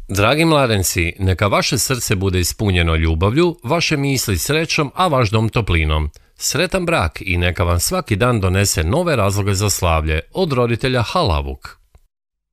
Dragi mladenci, neka vaše srce bude ispunjeno ljubavlju, vaše misli srećom, a vaš dom toplinom. Sretan brak i neka vam svaki dan donese nove razloge za slavlje od roditelja Halavuk.